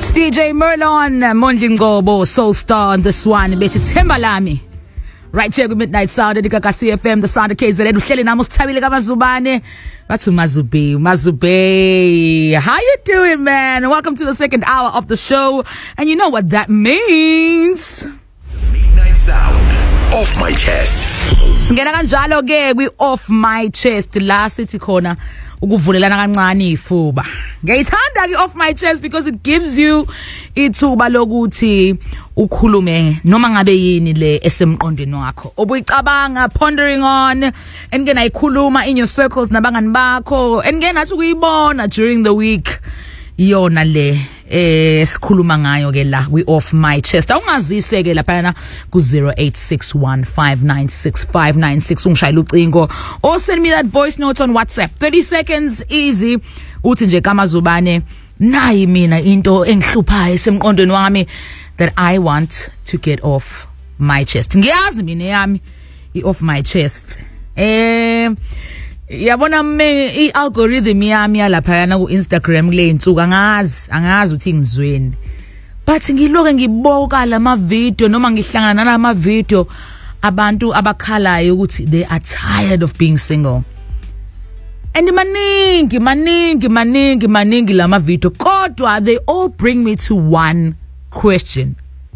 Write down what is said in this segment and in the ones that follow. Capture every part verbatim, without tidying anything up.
D J Merlon, Mondli Ngobo, Soul Star on this one. Bethi Themba Lami. Right here with Midnight Sound, Edika C F M, the sound of K Z N. Uhleli nami usithabile kaMazubane. Bathu Mazube, Mazube. How you doing, man? Welcome to the second hour of the show. And you know what that means. Midnight Sound, Off My Chest. Singena kanjalo ke kwi Off My Chest la sithi khona ukuvulelana kancane ifuba. Ngiyithanda ke Off My Chest because it gives you ithuba lokuthi ukhulume noma ngabe yini le esemqondweni wakho obuyicabanga, pondering on, and ngena ikhuluma in your circles nabangani bakho, and ngena athi ukuyibona during the week yona le eh sikhuluma ngayo ke la we Off My Chest. Awungazise ke lapha na ku zero eight six one five nine six five nine six ungishayela ucingo or send me that voice note on WhatsApp. thirty seconds easy. Uthi nje kaMazubane nayi mina into engihluphayo esemqondweni wami that I want to get off my chest. Ngiyazi mina yami I off my chest. Eh yabona me I-algorithm yami lapha na ku Instagram kule insuku angazi angazi uthi ngizweni, but ngiloke ngiboka lama video noma ngihlangana nalama video abantu abakhalayo ukuthi they are tired of being single, and maningi maningi maningi maningi lama video kodwa they all bring me to one question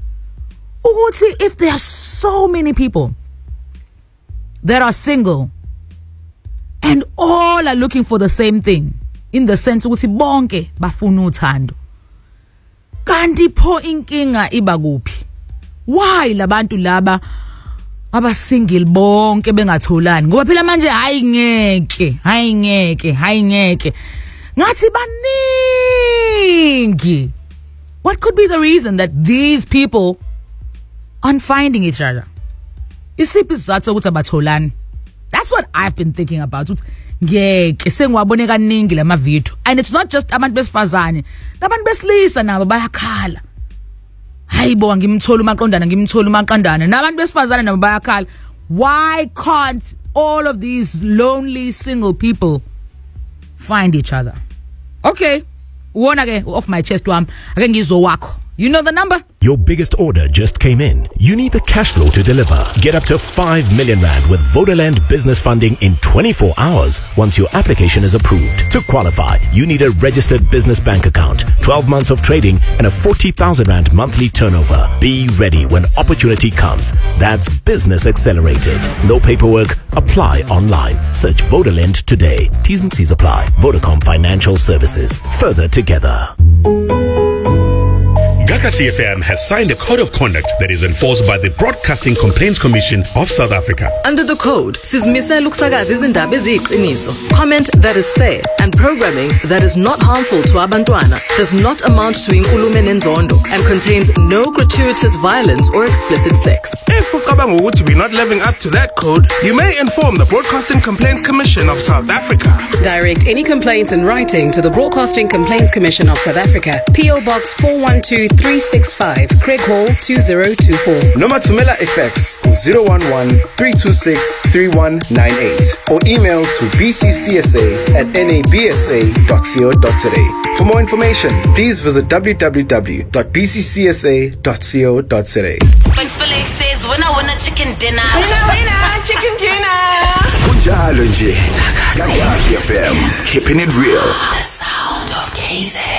ukuthi if there are so many people that are single and all are looking for the same thing, in the sense ukuthi bonke bafuna uthando, kanti pho inkinga iba kuphi? Why labantu laba aba single bonke bengatholani? Ngoba phela manje hayi ngeke hayi ngeke hayi ngeke ngathi baningi. What could be the reason that these people aren't finding each other? Isiphi isizathu ukuthi abatholani? That's what I've been thinking about. Ngeke sengiwabone kaningi lama video, and it's not just abantu besifazane, nabantu besilisa nabo bayakhala. Hayibo ngimthola umaqondana ngimthola umaqandana, nabantu besifazane nabo bayakhala. Why can't all of these lonely single people find each other? Okay, uwona ke Off My Chest wami ake ngizo wakho. You know the number? Your biggest order just came in. You need the cash flow to deliver. Get up to five million rand with Vodaland business funding in twenty-four hours once your application is approved. To qualify, you need a registered business bank account, twelve months of trading, and a forty thousand rand monthly turnover. Be ready when opportunity comes. That's Business Accelerated. No paperwork. Apply online. Search Vodaland today. T's and C's apply. Vodacom Financial Services. Further together. Gaka C F M has signed a code of conduct that is enforced by the Broadcasting Complaints Commission of South Africa. Under the code, sizmisela ukusakaza izindaba eziyiqiniso, comment that is fair, and programming that is not harmful to abantwana, does not amount to inkulumo nenzondo, and contains no gratuitous violence or explicit sex. If ucabanga ukuthi we're not living up to that code, you may inform the Broadcasting Complaints Commission of South Africa. Direct any complaints in writing to the Broadcasting Complaints Commission of South Africa, P O Box four one two three six five, Craig Hall two zero two four. Noma Tumela Effects zero one one three two six three one nine eight or email to b c c s a at n a b s a dot co dot za. For more information, please visit w w w dot b c c s a dot co dot za. When Philip says, when I want a chicken dinner, winner, winner, chicken dinner. Kunjalo nje, Gaka C F M, keeping it real. The sound of K Z.